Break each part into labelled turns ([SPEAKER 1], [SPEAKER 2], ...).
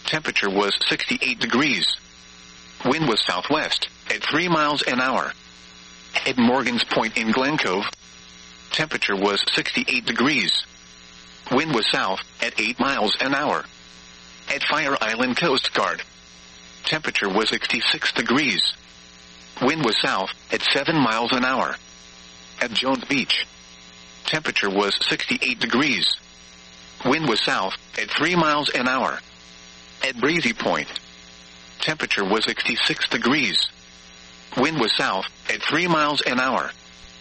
[SPEAKER 1] Temperature was 68 degrees. Wind was southwest at 3 miles an hour. At Morgan's Point in Glen Cove, temperature was 68 degrees. Wind was south at 8 miles an hour. At Fire Island Coast Guard, temperature was 66 degrees. Wind was south at 7 miles an hour. At Jones Beach, temperature was 68 degrees. Wind was south at 3 miles an hour. At Breezy Point, temperature was 66 degrees. Wind was south at 3 miles an hour.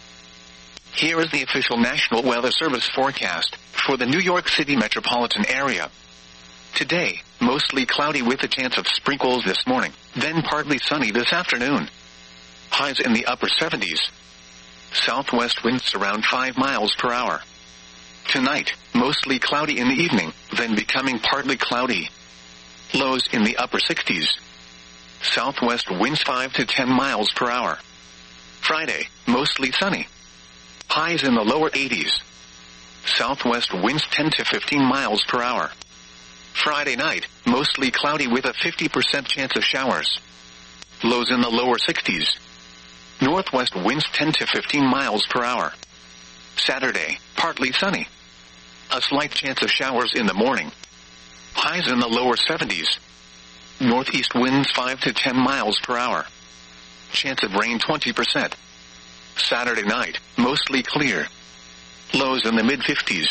[SPEAKER 1] Here is the official National Weather Service forecast for the New York City metropolitan area. Today, mostly cloudy with a chance of sprinkles this morning, then partly sunny this afternoon. Highs in the upper 70s. Southwest winds around 5 miles per hour. Tonight, mostly cloudy in the evening, then becoming partly cloudy. Lows in the upper 60s. Southwest winds 5 to 10 miles per hour. Friday, mostly sunny. Highs in the lower 80s. Southwest winds 10 to 15 miles per hour. Friday night, mostly cloudy with a 50% chance of showers. Lows in the lower 60s. Northwest winds 10 to 15 miles per hour. Saturday, partly sunny. A slight chance of showers in the morning. Highs in the lower 70s. Northeast winds 5 to 10 miles per hour. Chance of rain 20%. Saturday night, mostly clear. Lows in the mid-50s.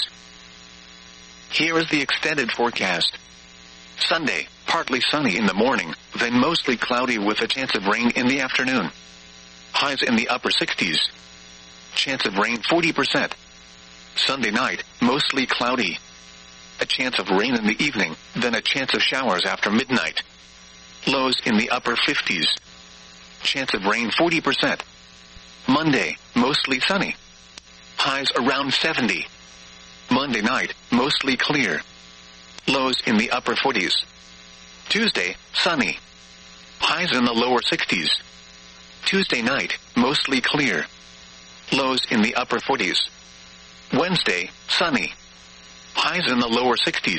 [SPEAKER 1] Here is the extended forecast. Sunday, partly sunny in the morning, then mostly cloudy with a chance of rain in the afternoon. Highs in the upper 60s. Chance of rain 40%. Sunday night, mostly cloudy. A chance of rain in the evening, then a chance of showers after midnight. Lows in the upper 50s. Chance of rain 40%. Monday, mostly sunny. Highs around 70. Monday night, mostly clear. Lows in the upper 40s. Tuesday, sunny. Highs in the lower 60s. Tuesday night, mostly clear. Lows in the upper 40s. Wednesday, sunny. Highs in the lower 60s.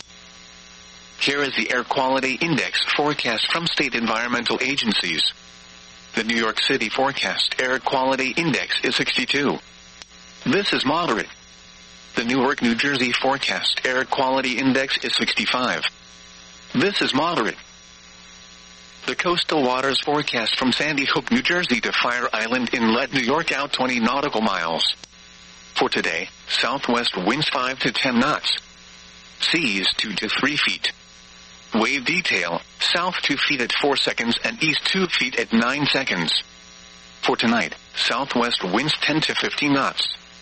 [SPEAKER 1] Here is the Air Quality Index forecast from state environmental agencies. The New York City forecast Air Quality Index is 62. This is moderate. The Newark, New Jersey forecast Air Quality Index is 65. This is moderate. The Coastal Waters forecast from Sandy Hook, New Jersey to Fire Island Inlet, New York out 20 nautical miles. For today, southwest winds 5 to 10 knots. Seas 2 to 3 feet. Wave detail, south 2 feet at 4 seconds and east 2 feet at 9 seconds. For tonight, southwest winds 10 to 15 knots.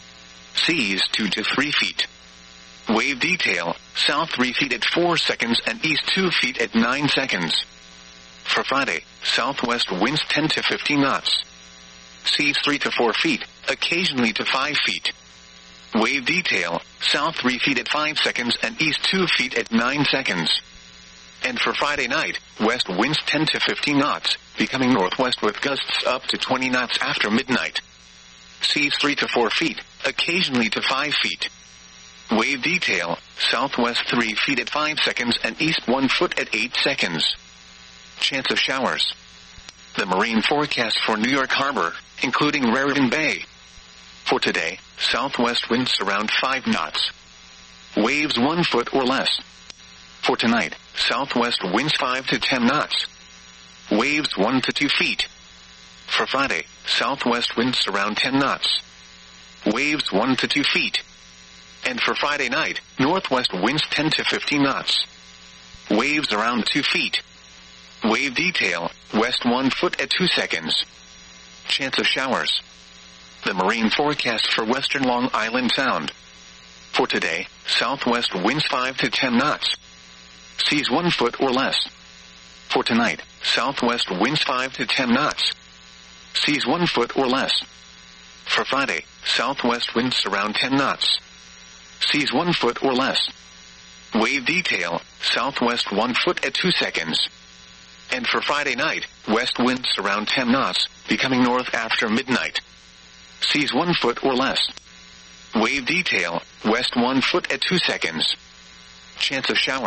[SPEAKER 1] Seas 2 to 3 feet. Wave detail, south 3 feet at 4 seconds and east 2 feet at 9 seconds. For Friday, southwest winds 10 to 15 knots. Seas 3 to 4 feet, occasionally to 5 feet. Wave detail, south 3 feet at 5 seconds and east 2 feet at 9 seconds. And for Friday night, west winds 10 to 15 knots, becoming northwest with gusts up to 20 knots after midnight. Seas 3 to 4 feet, occasionally to 5 feet. Wave detail, southwest 3 feet at 5 seconds and east 1 foot at 8 seconds. Chance of showers. The marine forecast for New York Harbor, including Raritan Bay. For today, southwest winds around 5 knots. Waves 1 foot or less. For tonight, southwest winds 5 to 10 knots. Waves 1 to 2 feet. For Friday, southwest winds around 10 knots. Waves 1 to 2 feet. And for Friday night, northwest winds 10 to 15 knots. Waves around 2 feet. Wave detail, west 1 foot at 2 seconds. Chance of showers. The marine forecast for western Long Island Sound. For today, southwest winds 5 to 10 knots. Seas 1 foot or less. For tonight, southwest winds 5 to 10 knots. Seas 1 foot or less. For Friday, southwest winds around 10 knots. Seas 1 foot or less. Wave detail, southwest 1 foot at 2 seconds. And for Friday night, west winds around 10 knots, becoming north after midnight. Seas 1 foot or less. Wave detail, west 1 foot at 2 seconds. Chance of showers.